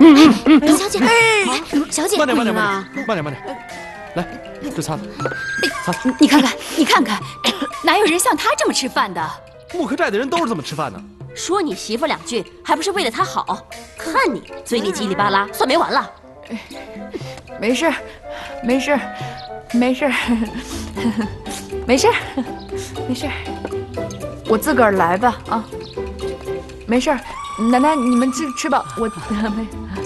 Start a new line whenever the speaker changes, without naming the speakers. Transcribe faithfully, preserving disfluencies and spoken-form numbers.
嗯嗯，小姐，小姐，
慢点，慢点，慢点，慢点，慢点。来，这擦擦，擦。
你看看，你看看，哪有人像他这么吃饭的？
木科寨的人都是这么吃饭的。
说你媳妇两句，还不是为了她好？看你嘴里叽里巴拉，算没完了。
没事，没事，没事，没事，没事，我自个儿来吧啊！没事，奶奶你们吃吃吧，我没。